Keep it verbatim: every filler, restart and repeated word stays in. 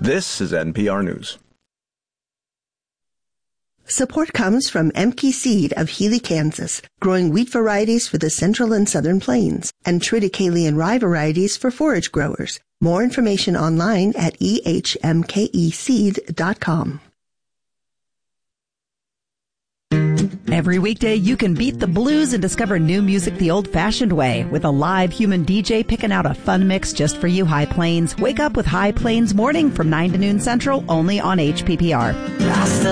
This is N P R News. Support comes from Emke Seed of Healy, Kansas, growing wheat varieties for the central and southern plains, and triticale rye varieties for forage growers. More information online at e h m k e seed dot com. Every weekday, you can beat the blues and discover new music the old-fashioned way with a live human D J picking out a fun mix just for you, High Plains. Wake up with High Plains Morning from nine to noon Central, only on H P P R. Rasta